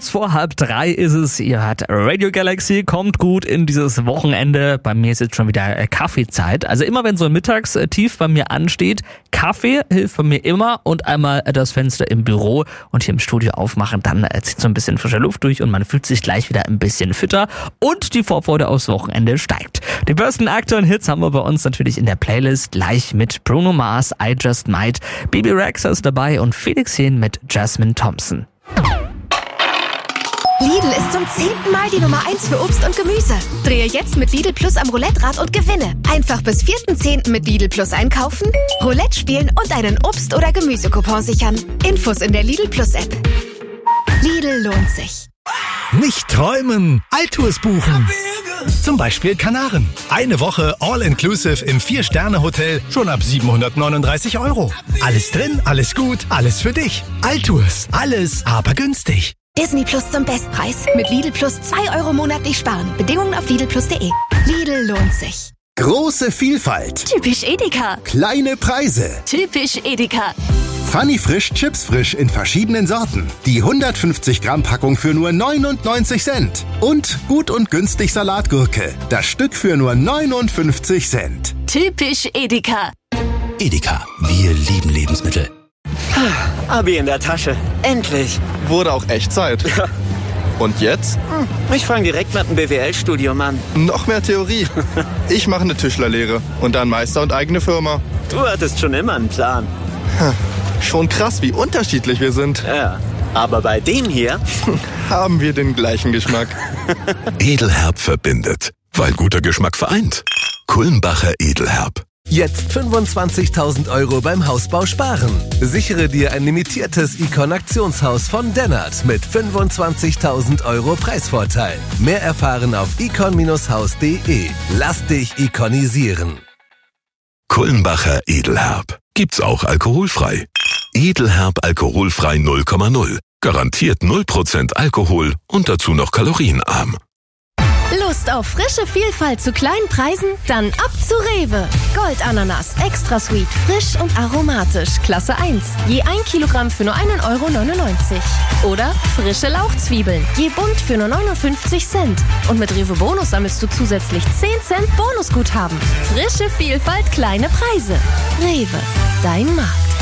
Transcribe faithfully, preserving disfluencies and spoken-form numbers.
Kurz vor halb drei ist es. Ihr hört Radio Galaxy, kommt gut in dieses Wochenende. Bei mir ist jetzt schon wieder Kaffeezeit. Also immer wenn so ein Mittagstief bei mir ansteht, Kaffee hilft bei mir immer und einmal das Fenster im Büro und hier im Studio aufmachen, dann zieht so ein bisschen frische Luft durch und man fühlt sich gleich wieder ein bisschen fitter und die Vorfreude aufs Wochenende steigt. Die besten aktuellen Hits haben wir bei uns natürlich in der Playlist, gleich mit Bruno Mars, I Just Might, Bebe Rexha ist dabei und Felix Jähn mit Jasmine Thompson. Lidl ist zum zehnten Mal die Nummer eins für Obst und Gemüse. Drehe jetzt mit Lidl Plus am Roulette-Rad und gewinne. Einfach bis vierten zehnten mit Lidl Plus einkaufen, Roulette spielen und einen Obst- oder Gemüsecoupon sichern. Infos in der Lidl Plus App. Lidl lohnt sich. Nicht träumen, Altours buchen. Zum Beispiel Kanaren. Eine Woche All-Inclusive im vier-Sterne-Hotel schon ab siebenhundertneununddreißig Euro. Alles drin, alles gut, alles für dich. Altours, alles aber günstig. Disney Plus zum Bestpreis. Mit Lidl Plus zwei Euro monatlich sparen. Bedingungen auf lidl plus punkt de. Lidl lohnt sich. Große Vielfalt. Typisch Edeka. Kleine Preise. Typisch Edeka. Funny Frisch Chips Frisch in verschiedenen Sorten. Die hundertfünfzig Gramm Packung für nur neunundneunzig Cent. Und gut und günstig Salatgurke. Das Stück für nur neunundfünfzig Cent. Typisch Edeka. Edeka, wir lieben Lebensmittel. Abi in der Tasche. Endlich. Wurde auch echt Zeit. Ja. Und jetzt? Ich fange direkt mit dem B W L-Studium an. Noch mehr Theorie. Ich mache eine Tischlerlehre und dann Meister und eigene Firma. Du hattest schon immer einen Plan. Schon krass, wie unterschiedlich wir sind. Ja, aber bei dem hier haben wir den gleichen Geschmack. Edelherb verbindet, weil guter Geschmack vereint. Kulmbacher Edelherb. Jetzt fünfundzwanzigtausend Euro beim Hausbau sparen. Sichere dir ein limitiertes Icon-Aktionshaus von Dennert mit fünfundzwanzigtausend Euro Preisvorteil. Mehr erfahren auf icon Bindestrich haus punkt de. Lass dich ikonisieren. Kulmbacher Edelherb. Gibt's auch alkoholfrei. Edelherb alkoholfrei null Komma null. Garantiert null Prozent Alkohol und dazu noch kalorienarm. Lust auf frische Vielfalt zu kleinen Preisen? Dann ab zu Rewe. Goldananas, extra sweet, frisch und aromatisch, Klasse eins. Je ein Kilogramm für nur einen Euro neunundneunzig. Oder frische Lauchzwiebeln, je bunt für nur neunundfünfzig Cent. Und mit Rewe Bonus sammelst du zusätzlich zehn Cent Bonusguthaben. Frische Vielfalt, kleine Preise. Rewe, dein Markt.